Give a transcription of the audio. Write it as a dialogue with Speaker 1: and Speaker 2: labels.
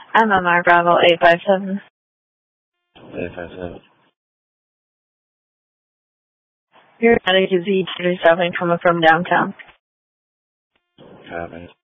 Speaker 1: MMR Bravo 857.
Speaker 2: 857.
Speaker 1: Your medic is E37 coming from downtown.
Speaker 2: Copy.